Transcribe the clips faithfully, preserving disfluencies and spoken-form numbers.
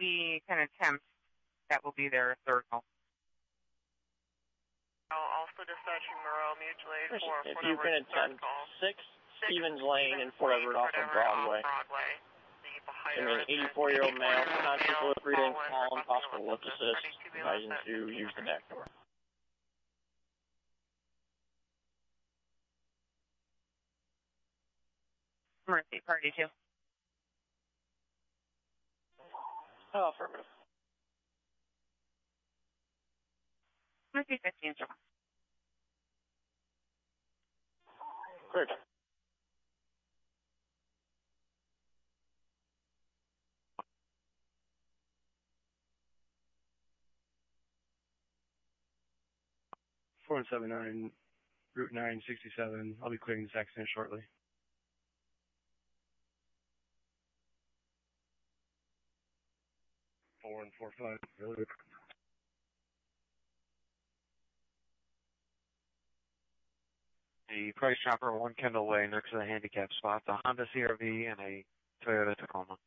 be kind of temps that will be there third call. Also dispatching Moreau Mutual Aid for If you can attempt six Stevens Lane in Fort Everett off of Broadway. And an eighty-four-year-old male, conscious with breathing, calm, possible lift assist, advising to use the back door. Mercy, party two. Oh, affirmative. Mercy fifteen, sir. Great. four one seven nine, Route nine sixty-seven. I'll be clearing this accident shortly. four one four five, really? The Price Chopper, one Kendall Way, next to the handicap spot, a Honda C R V and a Toyota Tacoma.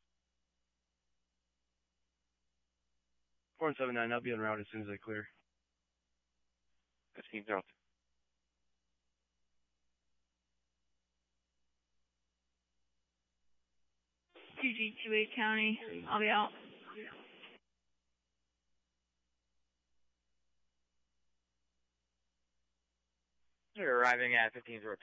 four one seven nine, I'll be en route as soon as I clear. fifteen zero two. T G two eight County, I'll be out. You're arriving at fifteen zero two.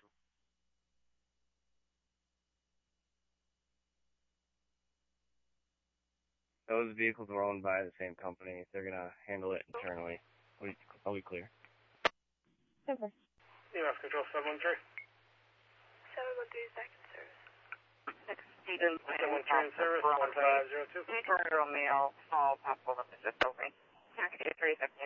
Those vehicles are owned by the same company. They're going to handle it internally. I'll be clear. Super. E M S Control seven one three. seven one three, second service. Stevens Lane, seven one three in service, one five zero two. eighty-four-year-old male, small, possible lift assist, over. Taxi three fifty.